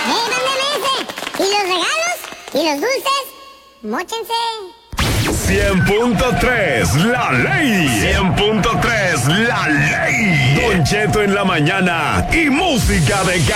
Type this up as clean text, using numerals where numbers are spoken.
¡Mándeme ese! ¿Y los regalos? ¿Y los dulces? ¡Móchense! 100.3 La Ley. 100.3 La Ley. Don Cheto en la mañana y música de